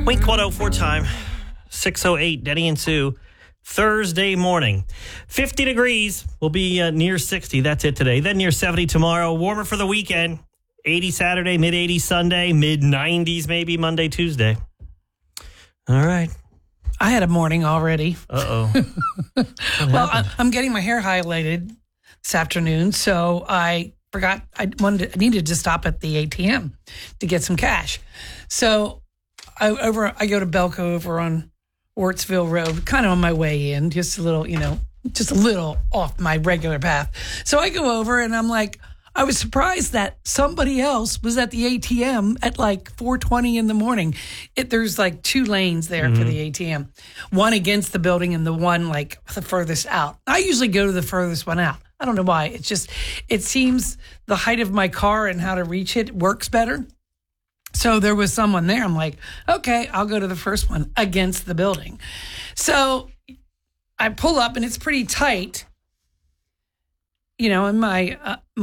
Wink 104 time, 6:08, Denny and Sue. Thursday morning, 50 degrees. We'll be near 60. That's it today. Then near 70 tomorrow. Warmer for the weekend. 80 Saturday, mid-80s Sunday, mid-90s maybe Monday, Tuesday. All right. I had a morning already. Uh-oh. Well, I'm getting my hair highlighted this afternoon, so I forgot I needed to stop at the ATM to get some cash. So I go to Belco over on Ortsville Road, kind of on my way in, just a little off my regular path. So I go over and I'm like, I was surprised that somebody else was at the ATM at like 4:20 in the morning. There's like two lanes there for the ATM, one against the building and the one like the furthest out. I usually go to the furthest one out. I don't know why. It seems the height of my car and how to reach it works better. So there was someone there. I'm like, okay, I'll go to the first one against the building. So I pull up and it's pretty tight. You know, and my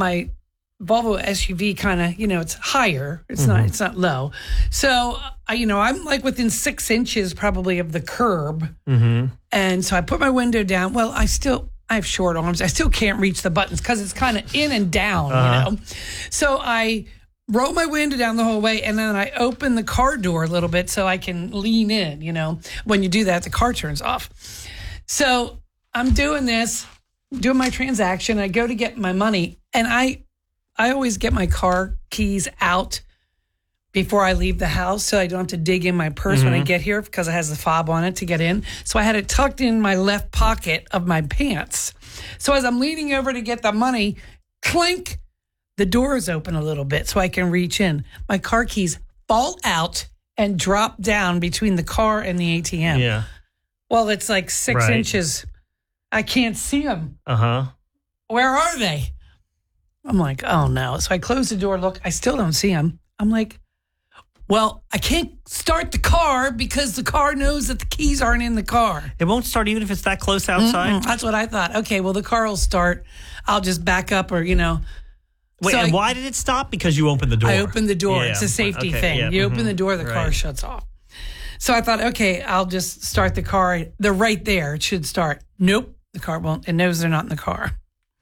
Volvo SUV kind of, it's higher. It's not low. So, I'm like within 6 inches probably of the curb. And so I put my window down. Well, I have short arms. I still can't reach the buttons because it's kind of in and down, So I roll my window down the whole way, and then I open the car door a little bit so I can lean in, When you do that, the car turns off. So I'm doing this, doing my transaction. I go to get my money, and I always get my car keys out before I leave the house so I don't have to dig in my purse when I get here because it has the fob on it to get in. So I had it tucked in my left pocket of my pants. So as I'm leaning over to get the money, clink, the door is open a little bit so I can reach in. My car keys fall out and drop down between the car and the ATM. Yeah. Well, it's like 6 inches. I can't see them. Where are they? I'm like, oh no. So I close the door. Look, I still don't see them. I'm like, well, I can't start the car because the car knows that the keys aren't in the car. It won't start even if it's that close outside? That's what I thought. Okay, well, the car will start. I'll just back up or, Wait, so why did it stop? Because you opened the door. I opened the door. Yeah, it's a safety thing. Yeah. You open the door, the car shuts off. So I thought, okay, I'll just start the car. They're right there. It should start. Nope, the car won't. It knows they're not in the car.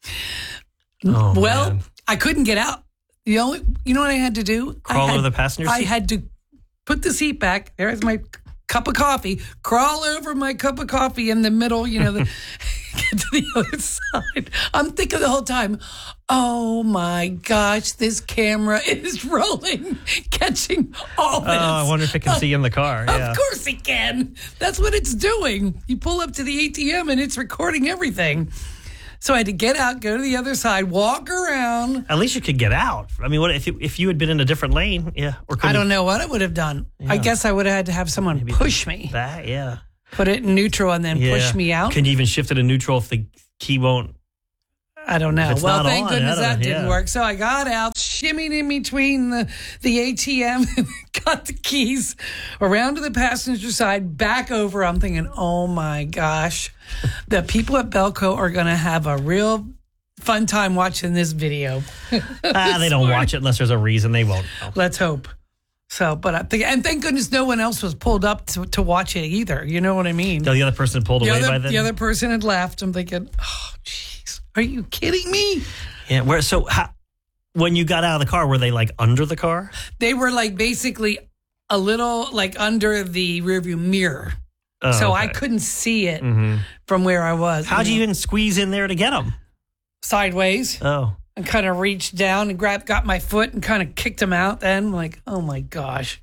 Oh, well, man. I couldn't get out. You know what I had to do? Crawl over the passenger seat? I had to put the seat back. There's my cup of coffee. Crawl over my cup of coffee in the middle, get to the other side. I'm thinking the whole time, oh my gosh, this camera is rolling, catching all this. Oh, I wonder if it can see in the car. Yeah. Of course it can. That's what it's doing. You pull up to the ATM and it's recording everything. So I had to get out, go to the other side, walk around. At least you could get out. I mean, what if you had been in a different lane? Yeah, or I don't know what I would have done. Yeah. I guess I would have had to have someone push me. That, yeah. Put it in neutral and then push me out. Can you even shift it in neutral if the key won't? I don't know. Well, thank goodness that didn't yeah. work. So I got out, shimmied in between the ATM, got the keys around to the passenger side, back over. I'm thinking, oh my gosh, the people at Belco are going to have a real fun time watching this video. They don't watch it unless there's a reason. They won't know. Let's hope. So, but and thank goodness no one else was pulled up to watch it either. You know what I mean? The other person pulled away by then? The other person had left. I'm thinking, oh, jeez, are you kidding me? Yeah. When you got out of the car, were they like under the car? They were like basically a little like under the rearview mirror. Oh, so okay. I couldn't see it from where I was. How'd you even squeeze in there to get them? Sideways. Oh. And kind of reached down and got my foot and kind of kicked him out. Then I'm like, oh my gosh.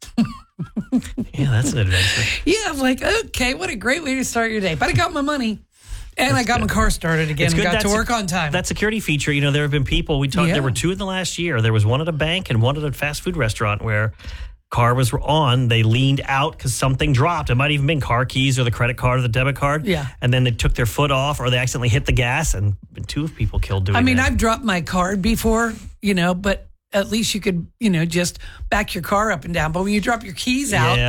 Yeah, that's an adventure. Yeah, I'm like, okay, what a great way to start your day. But I got my money. And I got my car started again and got to work on time. That security feature, there have been people, there were 2 in the last year. There was one at a bank and one at a fast food restaurant where car was on. They leaned out because something dropped. It might even been car keys or the credit card or the debit card. Yeah. And then they took their foot off or they accidentally hit the gas and 2 people killed doing that. I've dropped my card before, but at least you could, just back your car up and down. But when you drop your keys out,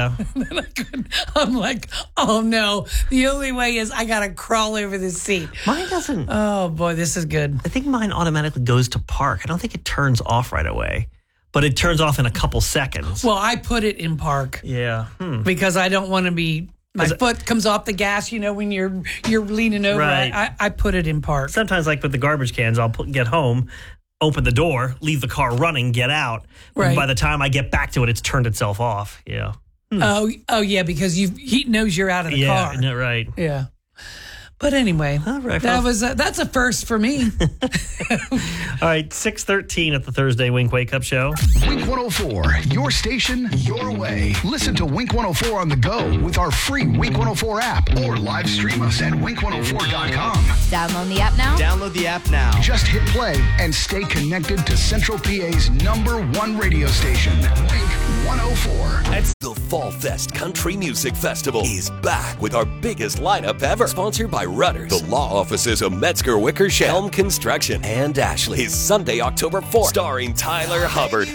I'm like, oh no. The only way is I got to crawl over the seat. Mine doesn't. Oh boy, this is good. I think mine automatically goes to park. I don't think it turns off right away. but it turns off in a couple seconds. Well, I put it in park. Yeah. Because I don't want to be... My foot comes off the gas, when you're leaning over. Right. I put it in park. Sometimes, like with the garbage cans, I'll get home, open the door, leave the car running, get out. Right. And by the time I get back to it, it's turned itself off. Yeah. Oh yeah, because he knows you're out of the car. Yeah, right. Yeah. But anyway, all right, that's a first for me. All right, 6:13 at the Thursday Wink Wake Up Show. Wink 104, your station, your way. Listen to Wink 104 on the go with our free Wink 104 app or live stream us at wink104.com. Download the app now. Download the app now. Just hit play and stay connected to Central PA's #1 radio station, Wink 104. The Fall Fest Country Music Festival is back with our biggest lineup ever. Sponsored by Rudders, the law offices of Metzger Wickersham, Helm Construction, and Ashley. Is Sunday, October 4th. Starring Tyler Hubbard,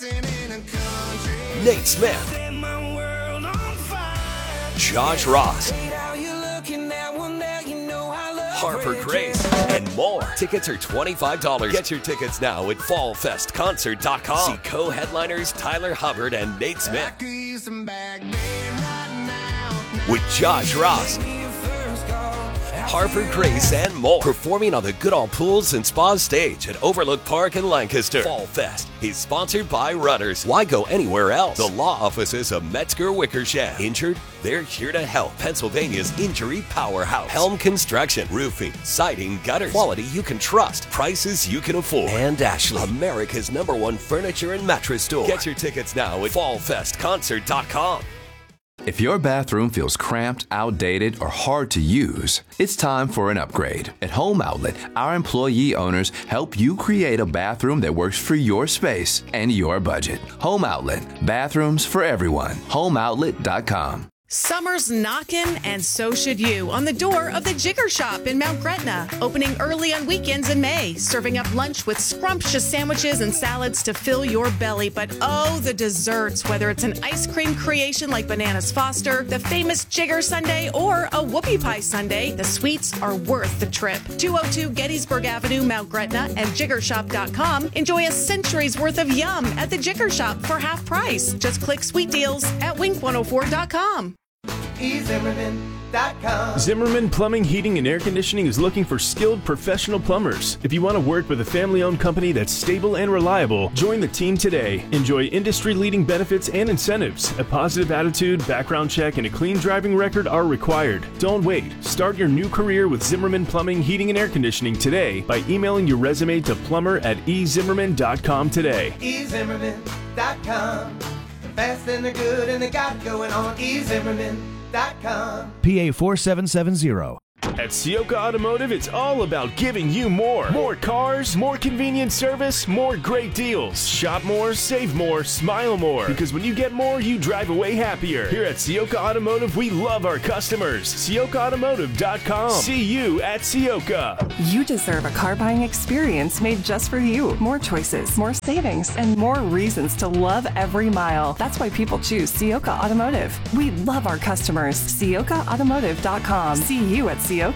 Nate Smith, Josh Ross, Harper Grace, and more. Tickets are $25. Get your tickets now at fallfestconcert.com. See co-headliners Tyler Hubbard and Nate Smith. With Josh Ross, Harper Grace, and more. Performing on the Goodall Pools and Spas stage at Overlook Park in Lancaster. Fall Fest is sponsored by Rudders. Why go anywhere else? The law offices of Metzger Wickersham. Injured? They're here to help. Pennsylvania's injury powerhouse. Helm Construction. Roofing, siding, gutters. Quality you can trust. Prices you can afford. And Ashley, America's #1 furniture and mattress store. Get your tickets now at fallfestconcert.com. If your bathroom feels cramped, outdated, or hard to use, it's time for an upgrade. At Home Outlet, our employee owners help you create a bathroom that works for your space and your budget. Home Outlet, bathrooms for everyone. HomeOutlet.com. Summer's knocking, and so should you, on the door of the Jigger Shop in Mount Gretna. Opening early on weekends in May, serving up lunch with scrumptious sandwiches and salads to fill your belly. But oh, the desserts, whether it's an ice cream creation like Bananas Foster, the famous Jigger Sundae, or a whoopie pie sundae, the sweets are worth the trip. 202 Gettysburg Avenue, Mount Gretna, and jiggershop.com. Enjoy a century's worth of yum at the Jigger Shop for half price. Just click sweet deals at wink104.com. Zimmerman.com. Zimmerman Plumbing, Heating, and Air Conditioning is looking for skilled professional plumbers. If you want to work with a family-owned company that's stable and reliable, join the team today. Enjoy industry-leading benefits and incentives. A positive attitude, background check, and a clean driving record are required. Don't wait. Start your new career with Zimmerman Plumbing, Heating, and Air Conditioning today by emailing your resume to plumber@ezimmerman.com today. ezimmerman.com. Fast and they're good and they got it going on. ezimmerman.com. PA 4770. At Sioka Automotive, it's all about giving you more. More cars, more convenient service, more great deals. Shop more, save more, smile more. Because when you get more, you drive away happier. Here at Sioka Automotive, we love our customers. SiokaAutomotive.com. See you at Sioka. You deserve a car buying experience made just for you. More choices, more savings, and more reasons to love every mile. That's why people choose Sioka Automotive. We love our customers. SiokaAutomotive.com. See you at Sioka.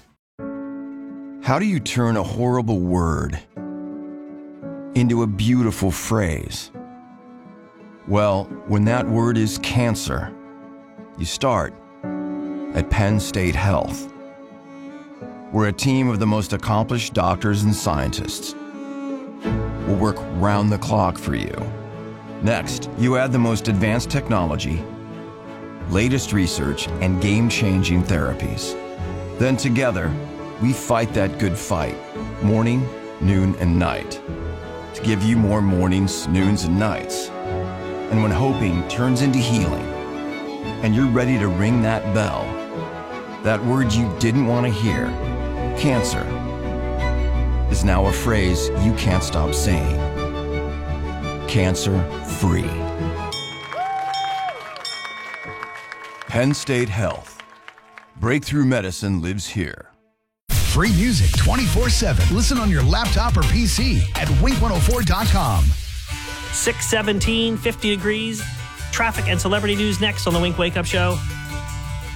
How do you turn a horrible word into a beautiful phrase? Well, when that word is cancer, you start at Penn State Health. We're a team of the most accomplished doctors and scientists. We'll work round the clock for you. Next, you add the most advanced technology, latest research, and game-changing therapies. Then together, we fight that good fight, morning, noon, and night, to give you more mornings, noons, and nights. And when hoping turns into healing, and you're ready to ring that bell, that word you didn't want to hear, cancer, is now a phrase you can't stop saying. Cancer-free. Penn State Health. Breakthrough medicine lives here. Free music 24/7. Listen on your laptop or PC at wink104.com. 6:17, 50 degrees. Traffic and celebrity news next on the Wink Wake Up Show.